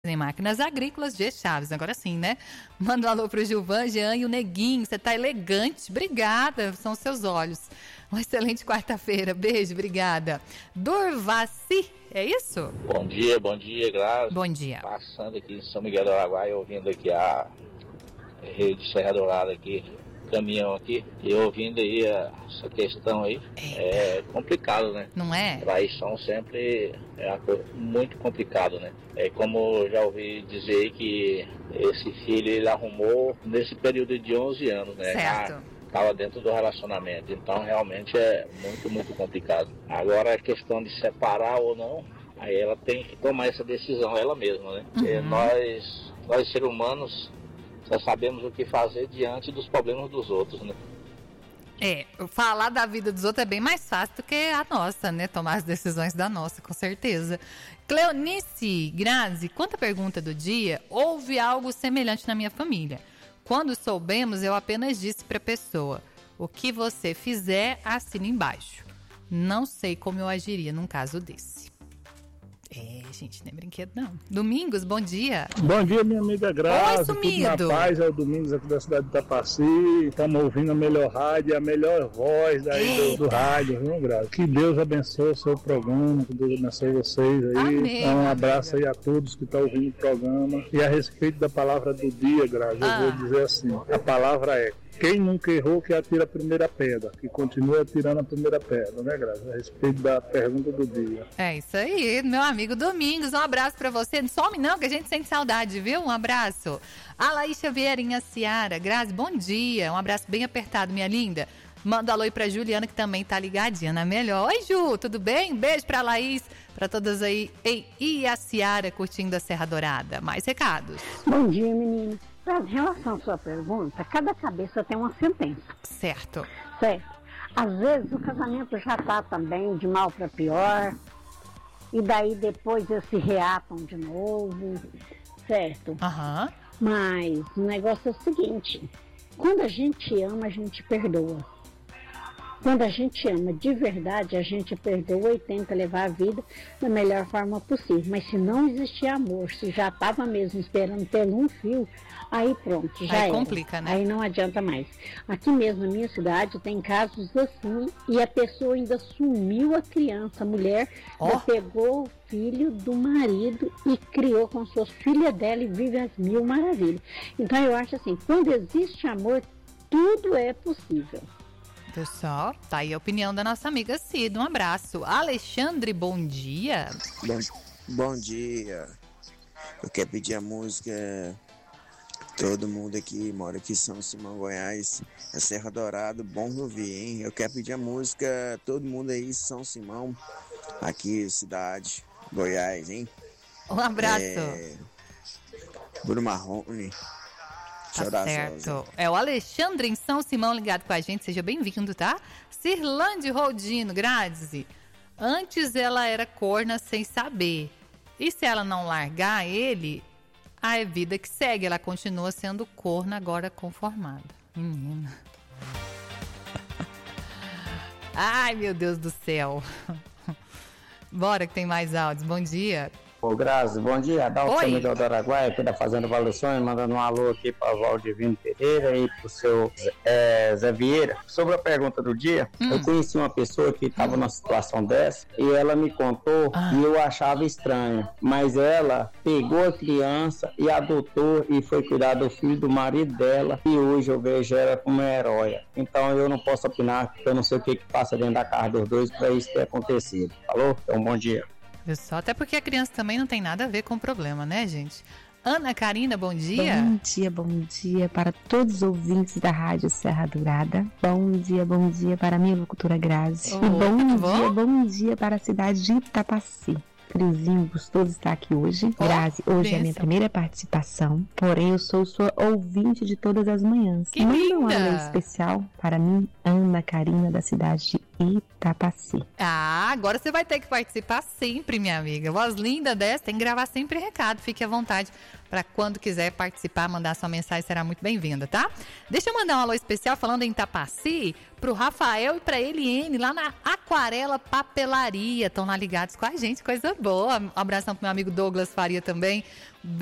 em Máquinas Agrícolas de Chaves. Agora sim, né? Manda um alô pro Gilvan, Jean e o Neguinho. Você tá elegante. Obrigada. São seus olhos. Uma excelente quarta-feira. Beijo, obrigada. Durvaci, é isso? Bom dia, Grazi. Bom dia. Passando aqui em São Miguel do Araguaia, ouvindo aqui a rede Serra Dourada aqui, caminhão aqui, e ouvindo aí essa questão aí. É complicado, né? Não é? Traição sempre é uma coisa muito complicado, né? É como já ouvi dizer que esse filho ele arrumou nesse período de 11 anos, né? Certo. Estava dentro do relacionamento, então realmente é muito complicado. Agora a questão de separar ou não, aí ela tem que tomar essa decisão ela mesma, né? Uhum. Nós seres humanos só sabemos o que fazer diante dos problemas dos outros, né? Falar da vida dos outros é bem mais fácil do que a nossa, né? Tomar as decisões da nossa, com certeza. Cleonice Grazi, quanto à pergunta do dia, houve algo semelhante na minha família. Quando soubemos, eu apenas disse para a pessoa, o que você fizer, assina embaixo. Não sei como eu agiria num caso desse. Gente, não é brinquedo não. Domingos, bom dia. Bom dia, minha amiga Grazi. Oi, sumido. Tudo na paz, é o Domingos aqui da cidade de Itapaci. Estamos ouvindo a melhor rádio, a melhor voz daí do rádio, viu, Grazi? Que Deus abençoe o seu programa, que Deus abençoe vocês aí. Amém. Um abraço aí a todos que estão ouvindo o programa. E a respeito da palavra do dia, Grazi, eu vou dizer assim, a palavra é: quem nunca errou que atira a primeira pedra, que continua atirando a primeira pedra, né, Grazi? A respeito da pergunta do dia. É isso aí, meu amigo Domingos, um abraço pra você. Não some não, que a gente sente saudade, viu? Um abraço. A Laís Xavierinha Ciara, Grazi, bom dia. Um abraço bem apertado, minha linda. Manda um alô aí pra Juliana, que também tá ligadinha na melhor. Oi, Ju, tudo bem? Beijo pra Laís, pra todas aí. E a Ciara curtindo a Serra Dourada. Mais recados. Bom dia, menina. Em relação à sua pergunta, cada cabeça tem uma sentença. Certo. Às vezes o casamento já está também de mal para pior, e daí depois eles se reatam de novo, certo? Aham. Mas o negócio é o seguinte, quando a gente ama, a gente perdoa. Quando a gente ama de verdade, a gente perdoa e tenta levar a vida da melhor forma possível. Mas se não existir amor, se já estava mesmo esperando pelo um fio, aí pronto, já aí complica, né? Aí não adianta mais. Aqui mesmo na minha cidade tem casos assim, e a pessoa ainda sumiu a criança. A mulher pegou o filho do marido e criou com sua filha dela e vive as mil maravilhas. Então eu acho assim, quando existe amor, tudo é possível. Pessoal, tá aí a opinião da nossa amiga Cida. Um abraço. Alexandre, bom dia. Bom dia. Eu quero pedir a música. Todo mundo aqui mora aqui em São Simão, Goiás. É Serra Dourada, bom ouvir, hein? Eu quero pedir a música. Todo mundo aí, São Simão, aqui, cidade, Goiás, hein? Um abraço. Bruno Marrone. Tá certo. É o Alexandre em São Simão ligado com a gente. Seja bem-vindo, tá? Cirlande Rodino, Grazi. Antes ela era corna sem saber. E se ela não largar ele, a vida que segue. Ela continua sendo corna agora conformada. Menina. Ai, meu Deus do céu. Bora que tem mais áudios. Bom dia. Ô, Grazi, bom dia. Adalto Miguel do Araguaia, aqui da Fazenda Valdeções, mandando um alô aqui para o Valdivino Pereira e para o seu Zé Vieira. Sobre a pergunta do dia, eu conheci uma pessoa que estava numa situação dessa e ela me contou e eu achava estranho. Mas ela pegou a criança e adotou e foi cuidar do filho do marido dela e hoje eu vejo ela como uma herói. Então eu não posso opinar, porque eu não sei o que passa dentro da casa dos dois para isso ter acontecido. Falou? Então, bom dia. Só até porque a criança também não tem nada a ver com o problema, né, gente? Ana Karina, bom dia. Bom dia para todos os ouvintes da Rádio Serra Dourada. Bom dia para a minha locutora Grazi. E bom dia para a cidade de Itapaci. Friozinho gostoso estar aqui hoje. Grazi, hoje é a minha primeira participação, porém eu sou sua ouvinte de todas as manhãs. Que Manda linda! um alô especial para mim, Ana Karina, da cidade de Itapaci. Agora você vai ter que participar sempre, minha amiga. Voz linda dessa, tem que gravar sempre recado. Fique à vontade para quando quiser participar, mandar sua mensagem, será muito bem-vinda, tá? Deixa eu mandar um alô especial falando em Itapaci pro Rafael e pra Eliene, lá na Aquarela Papelaria. Estão lá ligados com a gente, coisa boa. Um abração pro meu amigo Douglas Faria também.